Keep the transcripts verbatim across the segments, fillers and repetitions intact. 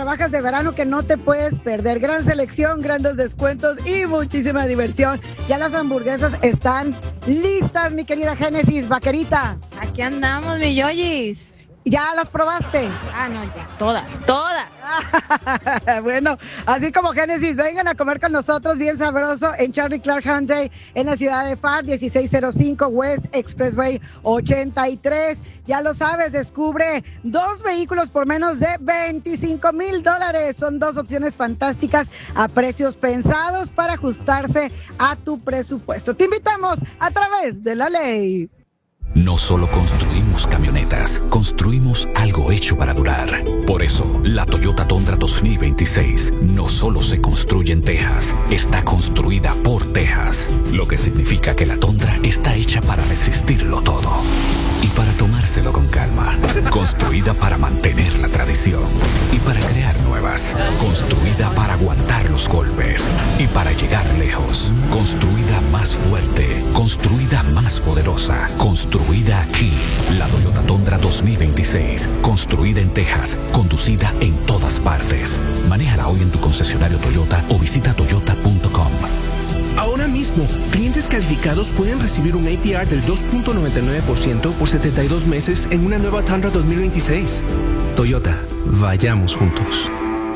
rebajas de verano que no te puedes perder. Gran selección, grandes descuentos y muchísima diversión. Ya las hamburguesas están listas, mi querida Génesis, vaquerita. Aquí andamos, mi yoyis. ¿Ya las probaste? Ah, no, ya. Todas, todas. Bueno, así como Génesis, vengan a comer con nosotros bien sabroso en Charlie Clark Hyundai en la ciudad de F A R, dieciséis cero cinco West Expressway ochenta y tres. Ya lo sabes, descubre dos vehículos por menos de veinticinco mil dólares. Son dos opciones fantásticas a precios pensados para ajustarse a tu presupuesto. Te invitamos a través de la ley. No solo construimos camionetas, construimos algo hecho para durar. Por eso, la Toyota Tundra dos mil veintiséis no solo se construye en Texas, está construida por Texas. Lo que significa que la Tundra está hecha para resistirlo todo y para tomárselo con calma. Construida para mantener la tradición y para crear nuevas. Construida para aguantar los golpes y para llegar lejos. Construida más fuerte, construida más poderosa, construida aquí. La Toyota Tundra dos mil veintiséis, construida en Texas, conducida en todas partes. Manéjala hoy en tu concesionario Toyota o visita toyota punto com. Ahora mismo, clientes calificados pueden recibir un A P R del dos punto noventa y nueve por ciento por setenta y dos meses en una nueva Tundra dos mil veintiséis. Toyota, vayamos juntos.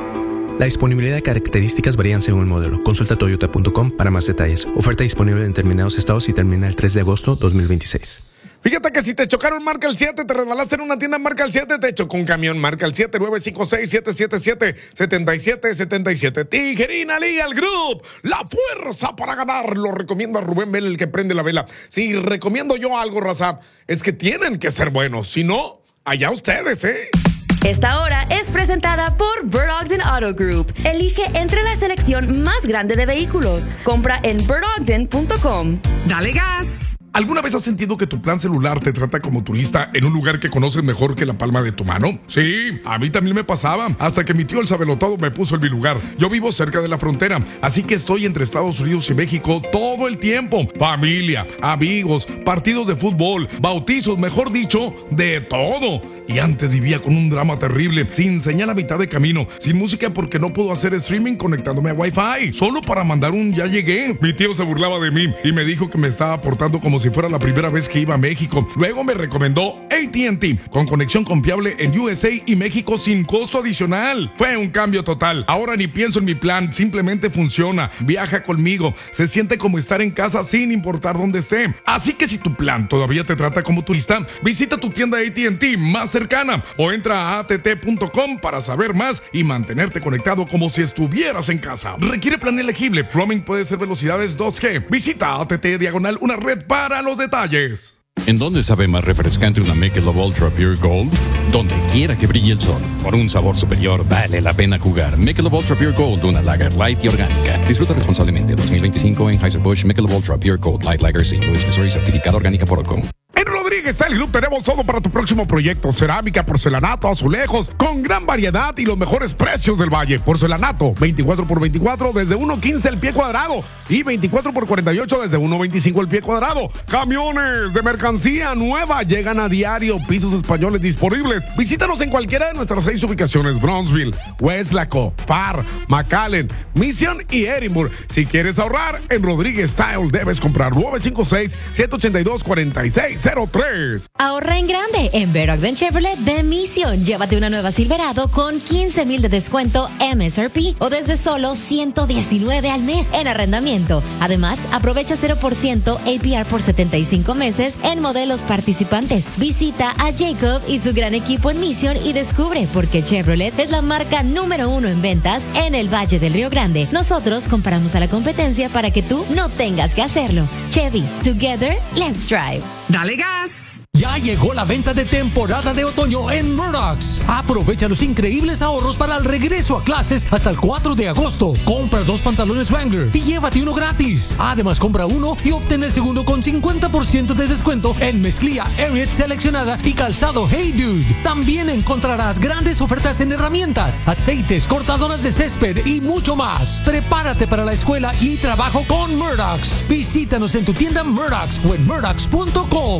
La disponibilidad de características varían según el modelo. Consulta toyota punto com para más detalles. Oferta disponible en determinados estados y termina el tres de agosto dos mil veintiséis. Fíjate que si te chocaron, marca el siete, te resbalaste en una tienda, marca el siete, te chocó un camión, marca el siete nueve cinco seis, siete siete siete, siete siete siete siete. Tijerina Legal Group, la fuerza para ganar. Lo recomiendo a Rubén Vela, el que prende la vela. Si recomiendo yo algo, raza, es que tienen que ser buenos. Si no, allá ustedes, ¿eh? Esta hora es presentada por Bird Ogden Auto Group. Elige entre la selección más grande de vehículos. Compra en bird ogden punto com. ¡Dale gas! ¿Alguna vez has sentido que tu plan celular te trata como turista en un lugar que conoces mejor que la palma de tu mano? Sí, a mí también me pasaba, hasta que mi tío el sabelotado me puso en mi lugar. Yo vivo cerca de la frontera, así que estoy entre Estados Unidos y México todo el tiempo. Familia, amigos, partidos de fútbol, bautizos, mejor dicho, de todo. Y antes vivía con un drama terrible, sin señal a mitad de camino, sin música porque no puedo hacer streaming conectándome a Wi-Fi, solo para mandar un ya llegué. Mi tío se burlaba de mí y me dijo que me estaba portando como si fuera la primera vez que iba a México. Luego me recomendó A T and T, con conexión confiable en U S A y México sin costo adicional. Fue un cambio total. Ahora ni pienso en mi plan, simplemente funciona. Viaja conmigo, se siente como estar en casa sin importar dónde esté. Así que si tu plan todavía te trata como turista, visita tu tienda A T and T más cercana o entra a a t t punto com para saber más y mantenerte conectado como si estuvieras en casa. Requiere plan elegible. Roaming puede ser velocidades dos G. Visita A T T diagonal una red para los detalles. ¿En dónde sabe más refrescante una Michelob Ultra Pure Gold? Donde quiera que brille el sol. Por un sabor superior, vale la pena jugar. Michelob Ultra Pure Gold, una lager light y orgánica. Disfruta responsablemente. dos mil veinticinco en Anheuser-Busch Michelob Ultra Pure Gold Light Lager Saint Louis, Missouri, certificado orgánica por Ocon. En Rodríguez Style Group tenemos todo para tu próximo proyecto. Cerámica, porcelanato, azulejos, con gran variedad y los mejores precios del valle. Porcelanato, veinticuatro por veinticuatro desde uno quince el pie cuadrado y veinticuatro por cuarenta y ocho desde uno veinticinco el pie cuadrado. Camiones de mercancía nueva llegan a diario. Pisos españoles disponibles. Visítanos en cualquiera de nuestras seis ubicaciones: Bronzeville, Westlaco, F A R, McAllen, Mission y Edinburgh. Si quieres ahorrar, en Rodríguez Style debes comprar nueve cinco seis, siete ocho dos, cuatro seis cero tres. Ahorra en grande en Bird Ogden Chevrolet de Mission. Llévate una nueva Silverado con quince mil de descuento M S R P o desde solo ciento diecinueve al mes en arrendamiento. Además, aprovecha cero por ciento A P R por setenta y cinco meses en modelos participantes. Visita a Jacob y su gran equipo en Mission y descubre por qué Chevrolet es la marca número uno en ventas en el Valle del Río Grande. Nosotros comparamos a la competencia para que tú no tengas que hacerlo. Chevy, together, let's drive. ¡Dale gas! Ya llegó la venta de temporada de otoño en Murdoch's. Aprovecha los increíbles ahorros para el regreso a clases hasta el cuatro de agosto. Compra dos pantalones Wrangler y llévate uno gratis. Además, compra uno y obtén el segundo con cincuenta por ciento de descuento en mezclilla Ariat seleccionada y calzado Hey Dude. También encontrarás grandes ofertas en herramientas, aceites, cortadoras de césped y mucho más. Prepárate para la escuela y trabajo con Murdoch's. Visítanos en tu tienda Murdoch's o en murdochs punto com.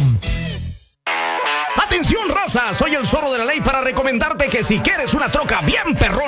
¡Atención, raza! Soy el zorro de la ley para recomendarte que si quieres una troca bien perrona,